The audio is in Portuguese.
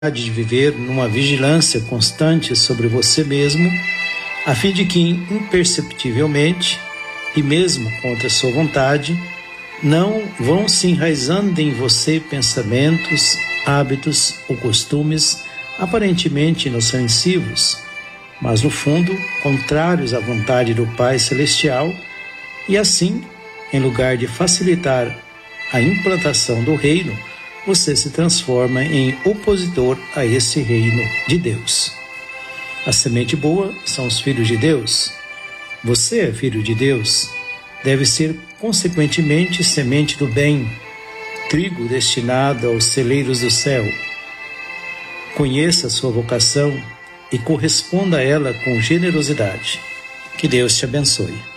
de viver numa vigilância constante sobre você mesmo, a fim de que imperceptivelmente e mesmo contra sua vontade não vão se enraizando em você pensamentos, hábitos ou costumes aparentemente inofensivos, mas no fundo contrários à vontade do Pai Celestial, e assim, em lugar de facilitar a implantação do reino, você se transforma em opositor a esse reino de Deus. A semente boa são os filhos de Deus. Você é filho de Deus, deve ser consequentemente semente do bem, trigo destinado aos celeiros do céu. Conheça a sua vocação e corresponda a ela com generosidade. Que Deus te abençoe.